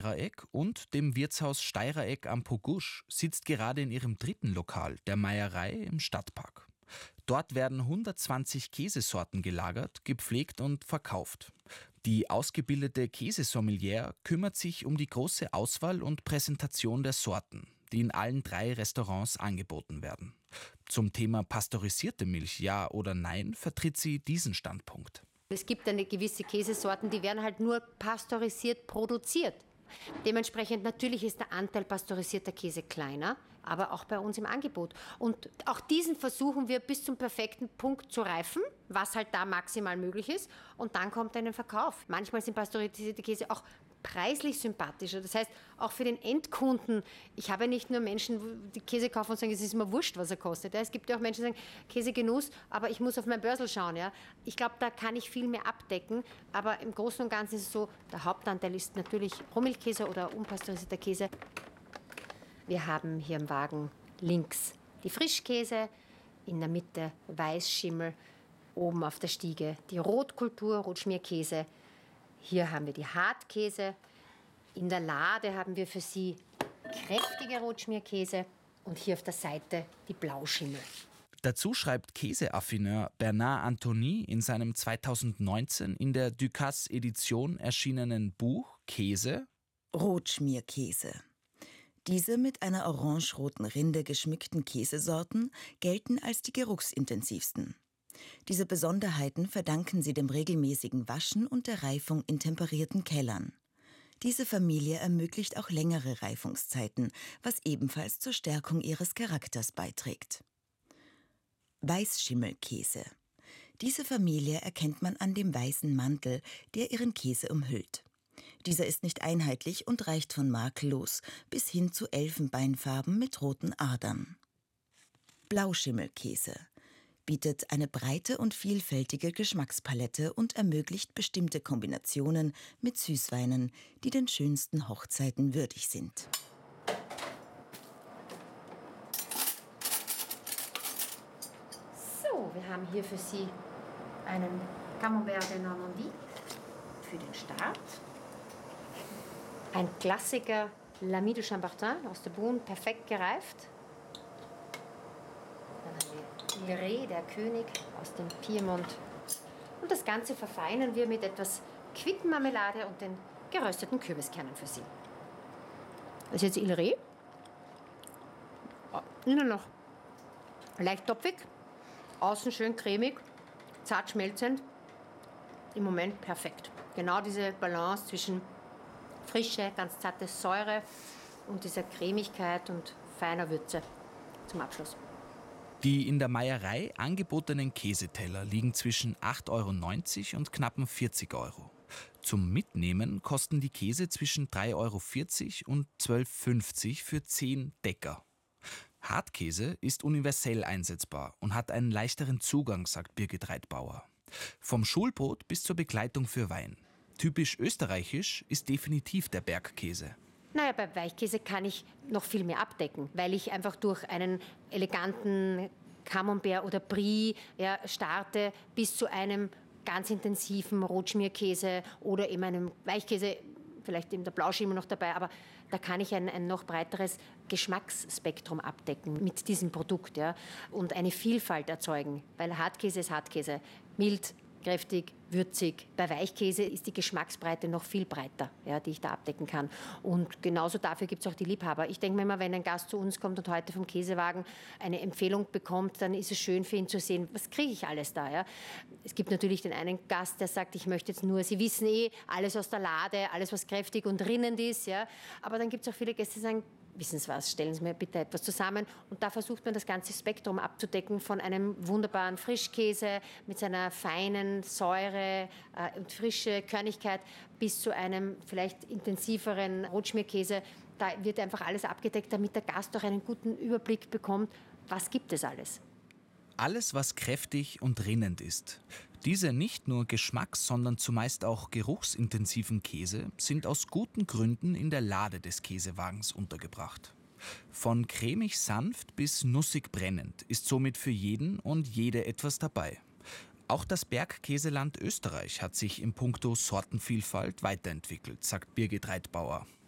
Steirereck und dem Wirtshaus Steirereck am Pogusch sitzt gerade in ihrem dritten Lokal, der Meierei im Stadtpark. Dort werden 120 Käsesorten gelagert, gepflegt und verkauft. Die ausgebildete Käsesommelier kümmert sich um die große Auswahl und Präsentation der Sorten, die in allen 3 Restaurants angeboten werden. Zum Thema pasteurisierte Milch, ja oder nein, vertritt sie diesen Standpunkt. Es gibt eine gewisse Käsesorten, die werden halt nur pasteurisiert produziert. Dementsprechend natürlich ist der Anteil pasteurisierter Käse kleiner, aber auch bei uns im Angebot. Und auch diesen versuchen wir bis zum perfekten Punkt zu reifen, was halt da maximal möglich ist. Und dann kommt er in den Verkauf. Manchmal sind pasteurisierte Käse auch preislich sympathischer. Das heißt, auch für den Endkunden, ich habe ja nicht nur Menschen, die Käse kaufen und sagen, es ist mir wurscht, was er kostet. Es gibt ja auch Menschen, die sagen, Käsegenuss, aber ich muss auf mein Börsel schauen. Ja. Ich glaube, da kann ich viel mehr abdecken, aber im Großen und Ganzen ist es so, der Hauptanteil ist natürlich Rohmilchkäse oder unpasteurisierter Käse. Wir haben hier im Wagen links die Frischkäse, in der Mitte Weißschimmel, oben auf der Stiege die Rotkultur, Rotschmierkäse. Hier haben wir die Hartkäse. In der Lade haben wir für Sie kräftige Rotschmierkäse und hier auf der Seite die Blauschimmel. Dazu schreibt Käseaffineur Bernard Anthony in seinem 2019 in der Ducasse-Edition erschienenen Buch Käse: Rotschmierkäse. Diese mit einer orangeroten Rinde geschmückten Käsesorten gelten als die geruchsintensivsten. Diese Besonderheiten verdanken sie dem regelmäßigen Waschen und der Reifung in temperierten Kellern. Diese Familie ermöglicht auch längere Reifungszeiten, was ebenfalls zur Stärkung ihres Charakters beiträgt. Weißschimmelkäse. Diese Familie erkennt man an dem weißen Mantel, der ihren Käse umhüllt. Dieser ist nicht einheitlich und reicht von makellos bis hin zu Elfenbeinfarben mit roten Adern. Blauschimmelkäse bietet eine breite und vielfältige Geschmackspalette und ermöglicht bestimmte Kombinationen mit Süßweinen, die den schönsten Hochzeiten würdig sind. So, wir haben hier für Sie einen Camembert de Normandie für den Start. Ein Klassiker L'Ami de Chambertin aus der Beaune, perfekt gereift. Dann haben wir Ilré, der König aus dem Piemont. Und das Ganze verfeinern wir mit etwas Quittenmarmelade und den gerösteten Kürbiskernen für Sie. Das ist jetzt Ilré. Innen noch leicht topfig, außen schön cremig, zart schmelzend. Im Moment perfekt. Genau diese Balance zwischen frische, ganz zarte Säure und dieser Cremigkeit und feiner Würze zum Abschluss. Die in der Meierei angebotenen Käseteller liegen zwischen 8,90 € und knappen 40 €. Zum Mitnehmen kosten die Käse zwischen 3,40 € und 12,50 € für 10 Decker. Hartkäse ist universell einsetzbar und hat einen leichteren Zugang, sagt Birgit Reitbauer. Vom Schulbrot bis zur Begleitung für Wein. Typisch österreichisch ist definitiv der Bergkäse. Naja, bei Weichkäse kann ich noch viel mehr abdecken, weil ich einfach durch einen eleganten Camembert oder Brie starte bis zu einem ganz intensiven Rotschmierkäse oder eben einem Weichkäse, vielleicht eben der Blauschimmel noch dabei, aber da kann ich ein noch breiteres Geschmacksspektrum abdecken mit diesem Produkt, ja, und eine Vielfalt erzeugen, weil Hartkäse ist Hartkäse, mild, kräftig, würzig. Bei Weichkäse ist die Geschmacksbreite noch viel breiter, ja, die ich da abdecken kann. Und genauso dafür gibt es auch die Liebhaber. Ich denke mir immer, wenn ein Gast zu uns kommt und heute vom Käsewagen eine Empfehlung bekommt, dann ist es schön für ihn zu sehen, was kriege ich alles da. Ja? Es gibt natürlich den einen Gast, der sagt, ich möchte jetzt nur, Sie wissen alles aus der Lade, alles was kräftig und rinnend ist. Ja? Aber dann gibt es auch viele Gäste, die sagen, wissen Sie was, stellen Sie mir bitte etwas zusammen. Und da versucht man das ganze Spektrum abzudecken von einem wunderbaren Frischkäse mit seiner feinen Säure und frische Körnigkeit bis zu einem vielleicht intensiveren Rotschmierkäse. Da wird einfach alles abgedeckt, damit der Gast auch einen guten Überblick bekommt, was gibt es alles. Alles, was kräftig und rinnend ist. Diese nicht nur geschmacks-, sondern zumeist auch geruchsintensiven Käse sind aus guten Gründen in der Lade des Käsewagens untergebracht. Von cremig sanft bis nussig brennend ist somit für jeden und jede etwas dabei. Auch das Bergkäseland Österreich hat sich in puncto Sortenvielfalt weiterentwickelt, sagt Birgit Reitbauer.